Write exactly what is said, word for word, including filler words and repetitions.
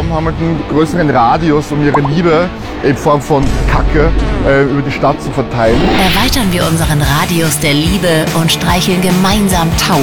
haben, haben halt einen größeren Radius, um ihre Liebe in Form von Kacke äh, über die Stadt zu verteilen. Erweitern wir unseren Radius der Liebe und streicheln gemeinsam tausend